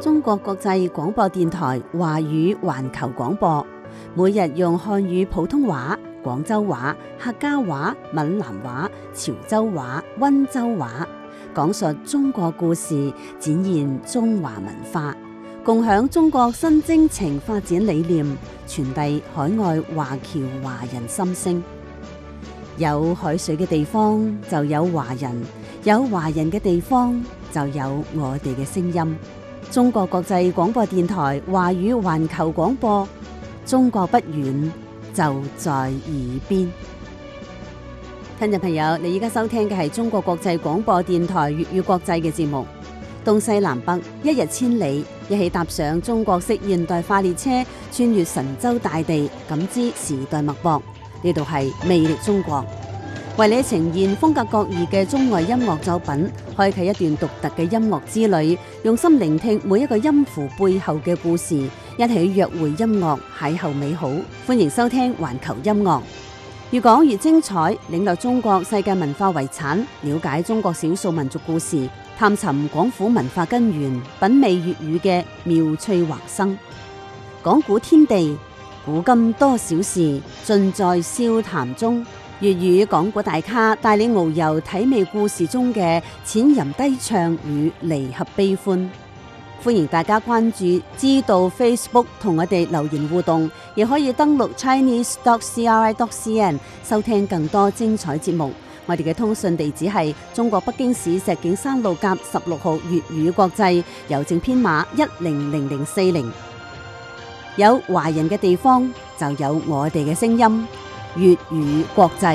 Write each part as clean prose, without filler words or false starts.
中國國際廣播電台華語環球廣播，每日用漢語普通話、廣州話、客家話、閩南話、潮州話、溫州話，講述中國故事，展現中華文化，共享中國新征程發展理念，傳遞海外華僑華人心聲。有海水嘅地方就有華人，有華人嘅地方就有我哋嘅聲音。中國國際廣播電台華語環球廣播，中國不遠，就在耳邊。聽眾朋友，你而家收聽嘅係中國國際廣播電台粵語國際嘅節目。東西南北，一日千里，一起踏上中國式現代化列車，穿越神州大地，感知時代脈搏。呢度係魅力中國，為你呈現風格各異嘅中外音樂作品，開啟一段獨特嘅音樂之旅，用心聆聽每一個音符背後嘅故事，一起約會音樂，邂逅美好。歡迎收聽環球音樂，越講越精彩，領略中國世界文化遺產，了解中國少數民族故事，探尋廣府文化根源，品味粵語嘅妙趣橫生。講古天地，古今多少事，盡在笑談中。粵語講古大咖帶你遨遊體味故事中嘅淺吟低唱與離合悲歡。歡迎大家關注知道 Facebook 同我哋留言互動，亦可以登錄 chinese.cri.cn 收聽更多精彩節目。我哋嘅通訊地址係中國北京市石景山路甲16號粵語國際，郵政編碼100040。有華人嘅地方就有我哋嘅聲音，粵語國際，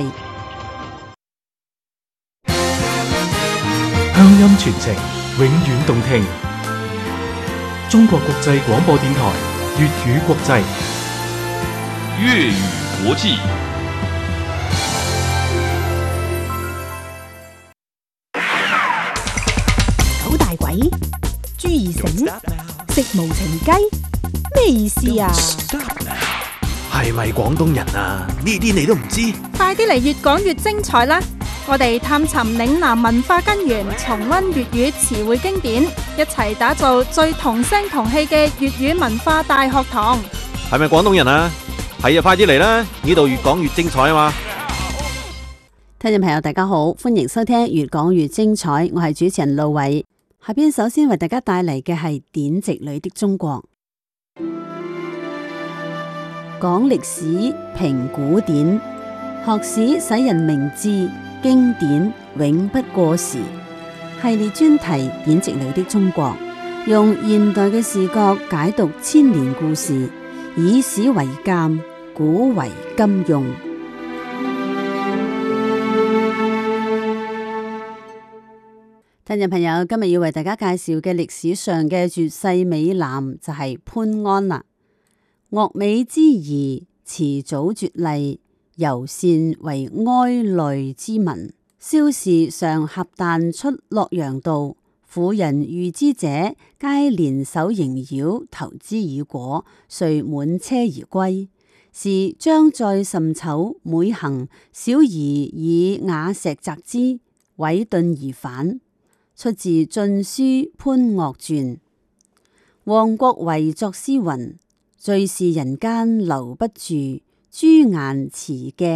鄉音傳情，永遠動聽。中國國際廣播電台粵語國際， 粵語國際。 九大簋，朱二繩，食無情雞，咩意思啊？ 係咪廣東人啊？呢啲你都唔知？ 快啲嚟越講越精彩啦！我哋探尋嶺南文化根源，重溫粵語詞彙經典，一齊打造最同聲同氣嘅粵語文化大學堂。 係咪廣東人啊？係啊，快啲嚟啦！呢度越講越精彩啊嘛！ 聽眾朋友大家好，歡迎收聽越講越精彩，我係主持人路偉。下邊首先為大家帶嚟嘅係典籍裏的中國。講歷史，評古典，學史使人明智，經典永不過時。系列專題典籍裏的中國，用現代嘅視角解讀千年故事，以史為鑑，古為今用。聽眾朋友，今日要為大家介紹嘅歷史上嘅絕世美男就係潘安啦。樂美之儀，詞藻絕麗，尤善為哀淚之文。蕭氏上俠誕出洛陽道，婦人遇之者，皆聯手迎繞，投之以果，遂滿車而歸。時將在甚醜，每行小兒以瓦石擲之，委頓而返。出自《晉書潘岳傳》。王國維作詩云：最是人間留不住，朱顏辭鏡。